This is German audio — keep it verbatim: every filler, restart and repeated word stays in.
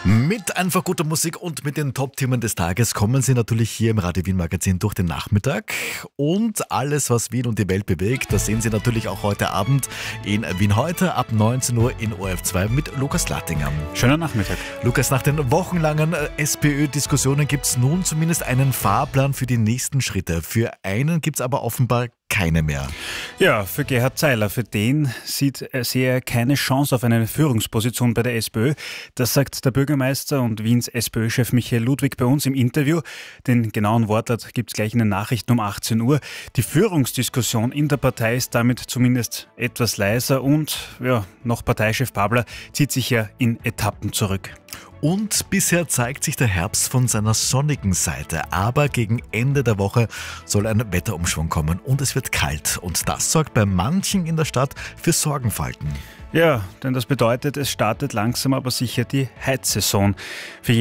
Mit einfach guter Musik und mit den Top-Themen des Tages kommen Sie natürlich hier im Radio Wien Magazin durch den Nachmittag. Und alles, was Wien und die Welt bewegt, das sehen Sie natürlich auch heute Abend in Wien heute ab neunzehn Uhr in O R F zwei mit Lukas Lattinger. Schönen Nachmittag. Lukas, nach den wochenlangen S P Ö-Diskussionen gibt es nun zumindest einen Fahrplan für die nächsten Schritte. Für einen gibt es aber offenbar keine mehr. Ja, für Gerhard Zeiler, für den sieht er sehr keine Chance auf eine Führungsposition bei der SPÖ. Das sagt der Bürgermeister und Wiens SPÖ-Chef Michael Ludwig bei uns im Interview. Den genauen Wortlaut gibt es gleich in den Nachrichten um achtzehn Uhr. Die Führungsdiskussion in der Partei ist damit zumindest etwas leiser und ja, noch Parteichef Babler zieht sich ja in Etappen zurück. Und bisher zeigt sich der Herbst von seiner sonnigen Seite. Aber gegen Ende der Woche soll ein Wetterumschwung kommen und es wird kalt. Und das sorgt bei manchen in der Stadt für Sorgenfalten. Ja, denn das bedeutet, es startet langsam aber sicher die Heizsaison. Für